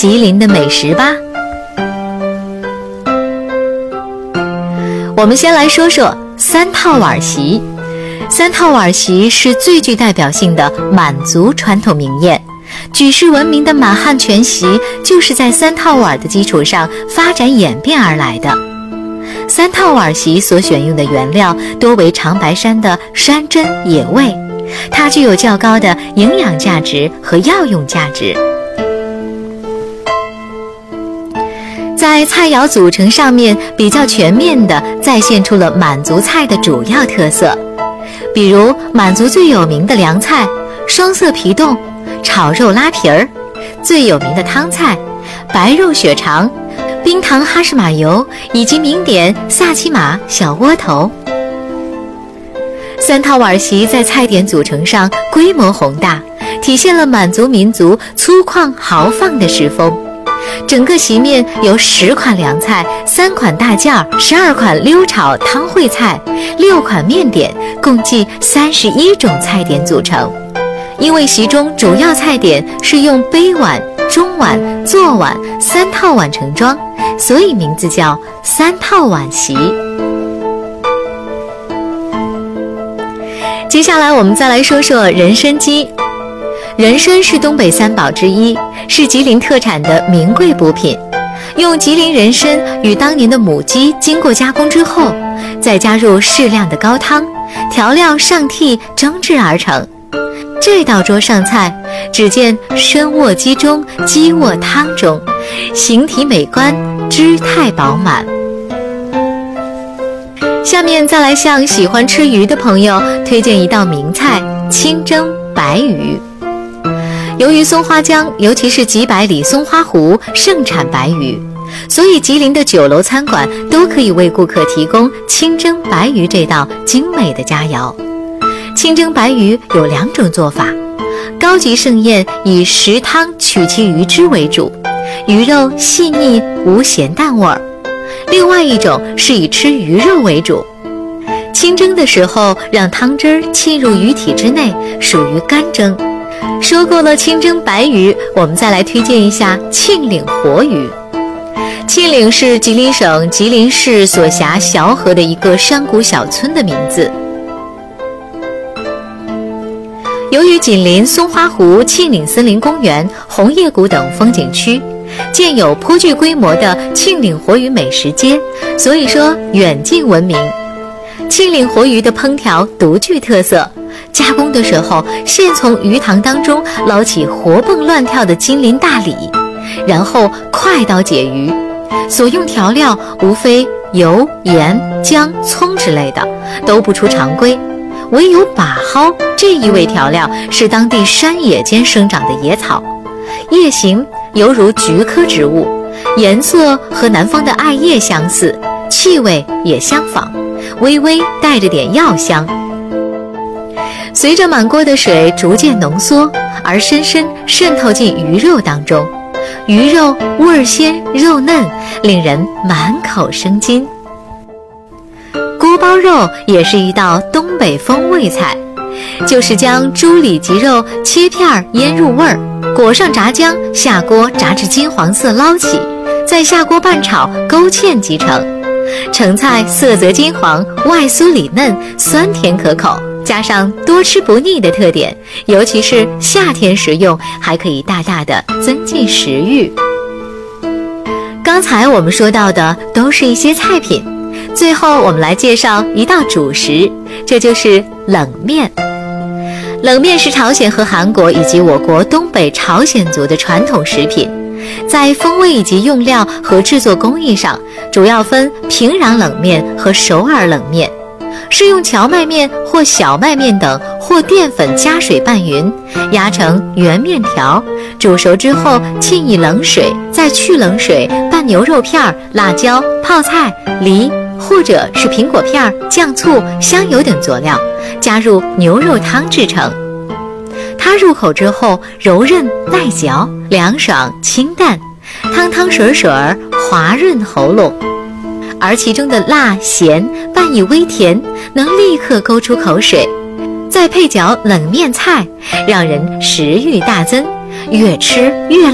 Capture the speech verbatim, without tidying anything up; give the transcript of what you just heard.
吉林的美食吧。我们先来说说三套碗席。三套碗席是最具代表性的满族传统名宴，举世闻名的满汉全席就是在三套碗的基础上发展演变而来的。三套碗席所选用的原料多为长白山的山珍野味，它具有较高的营养价值和药用价值。在菜肴组成上面比较全面地再现出了满族菜的主要特色，比如满族最有名的凉菜双色皮冻、炒肉拉皮儿，最有名的汤菜白肉血肠、冰糖哈什马油以及名点萨其马小窝头。三套碗席在菜点组成上规模宏大，体现了满族民族粗犷豪放的诗风。整个席面由十款凉菜、三款大件、十二款溜炒汤烩菜、六款面点，共计三十一种菜点组成。因为席中主要菜点是用杯碗、中碗、坐碗三套碗盛装，所以名字叫三套碗席。接下来我们再来说说人参鸡。人参是东北三宝之一，是吉林特产的名贵补品。用吉林人参与当年的母鸡经过加工之后，再加入适量的高汤，调料上屉蒸制而成。这道桌上菜，只见参卧鸡中，鸡卧汤中，形体美观，姿态饱满。下面再来向喜欢吃鱼的朋友推荐一道名菜清蒸白鱼。由于松花江，尤其是几百里松花湖盛产白鱼，所以吉林的酒楼餐馆都可以为顾客提供清蒸白鱼这道精美的佳肴。清蒸白鱼有两种做法，高级盛宴以食汤取其鱼汁为主，鱼肉细腻无咸淡味儿；另外一种是以吃鱼肉为主。清蒸的时候让汤汁儿沁入鱼体之内，属于干蒸。说过了清蒸白鱼，我们再来推荐一下庆岭活鱼。庆岭是吉林省吉林市所辖小河的一个山谷小村的名字。由于紧邻松花湖、庆岭森林公园、红叶谷等风景区，建有颇具规模的庆岭活鱼美食街，所以说远近闻名。庆岭活鱼的烹调独具特色，加工的时候先从鱼塘当中捞起活蹦乱跳的金鳞大鲤，然后快刀解鱼，所用调料无非油、盐、姜、葱之类的，都不出常规。唯有把蒿这一味调料是当地山野间生长的野草，叶形犹如菊科植物，颜色和南方的艾叶相似，气味也相仿，微微带着点药香。随着满锅的水逐渐浓缩，而深深渗透进鱼肉当中，鱼肉味鲜肉嫩，令人满口生津。锅包肉也是一道东北风味菜，就是将猪里脊肉切片腌入味儿，裹上炸浆，下锅炸至金黄色捞起，再下锅拌炒勾芡即成。成菜色泽金黄，外酥里嫩，酸甜可口，加上多吃不腻的特点，尤其是夏天食用，还可以大大的增进食欲。刚才我们说到的都是一些菜品，最后我们来介绍一道主食，这就是冷面。冷面是朝鲜和韩国以及我国东北朝鲜族的传统食品，在风味以及用料和制作工艺上，主要分平壤冷面和首尔冷面，是用荞麦面或小麦面等或淀粉加水拌匀，压成圆面条，煮熟之后浸以冷水，再去冷水拌牛肉片、辣椒、泡菜、梨或者是苹果片、酱醋、香油等佐料，加入牛肉汤制成。它入口之后柔韧耐嚼，凉爽清淡，汤汤水水滑润喉咙，而其中的辣咸伴以微甜，能立刻勾出口水，再配嚼冷面菜，让人食欲大增，越吃越